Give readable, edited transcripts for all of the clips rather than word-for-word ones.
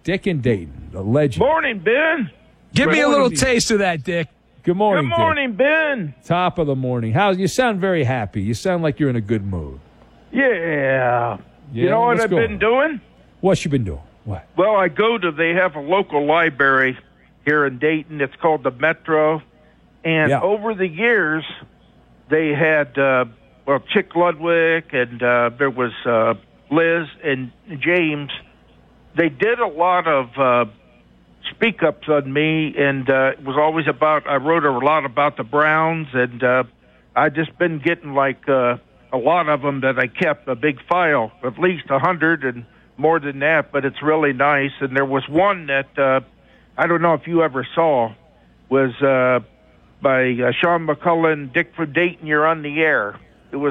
Dick in Dayton, a legend. Morning, Ben. Give me a little taste of that, Dick. Good morning, Good morning, Ben. Dick. Top of the morning. You sound very happy. You sound like you're in a good mood. Yeah. You know what I've been doing? What you been doing? What? Well, they have a local library here in Dayton. It's called the Metro. And over the years, they had, Chick Ludwig, and there was Liz and James. They did a lot of speak-ups on me, and it was always I wrote a lot about the Browns, and I just been getting a lot of them that I kept, a big file, at least 100 and more than that, but it's really nice. And there was one that I don't know if you ever saw, was by Sean McCullen, Dick from Dayton, You're on the Air. It was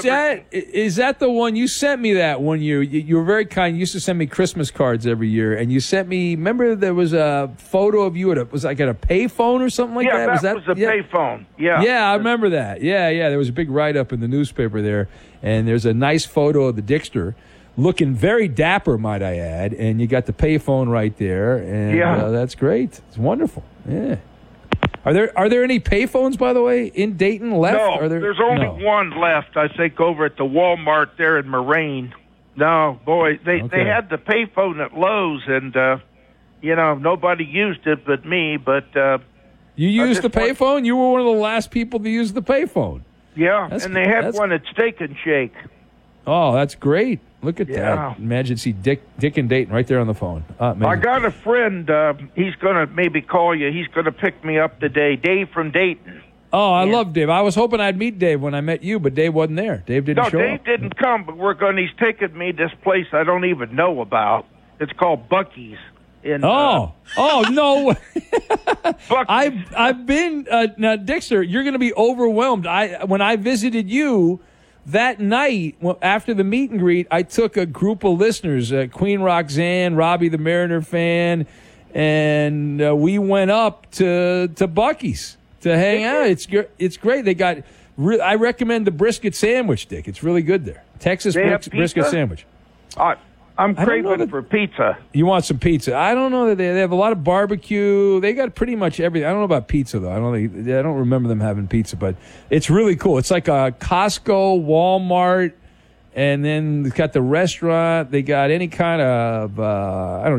is that the one you sent me that one year? You were very kind. You used to send me Christmas cards every year, and you sent me. Remember, there was a photo of you at a payphone or something like that. That was a payphone. Yeah, I remember that. Yeah. There was a big write up in the newspaper there, and there's a nice photo of the Dickster, looking very dapper, might I add, and you got the payphone right there, and that's great. It's wonderful. Yeah. Are there any payphones, by the way, in Dayton left? No, there's only one left, I think, over at the Walmart there in Moraine. No, boy, they had the payphone at Lowe's, and, nobody used it but me. But you used the payphone? You were one of the last people to use the payphone. Yeah, and they had one at Steak and Shake. Oh, that's great. Look at that. Imagine see Dick and Dayton right there on the phone. I got a friend. He's going to maybe call you. He's going to pick me up today. Dave from Dayton. Oh, I love Dave. I was hoping I'd meet Dave when I met you, but Dave wasn't there. Dave didn't show up. No, Dave didn't come, but he's taking me this place I don't even know about. It's called Buc-ee's. No way. I've been now, Dixter, you're going to be overwhelmed. When I visited you that night after the meet and greet, I took a group of listeners, Queen Roxanne, Robbie the Mariner fan, and we went up to Buc-ee's to hang out. It's great. They got. I recommend the brisket sandwich, Dick. It's really good there. Texas brisket sandwich. I'm craving for pizza. You want some pizza? I don't know that they have a lot of barbecue. They got pretty much everything. I don't know about pizza though. I don't remember them having pizza, but it's really cool. It's like a Costco, Walmart, and then it's got the restaurant. They got any kind of I don't know.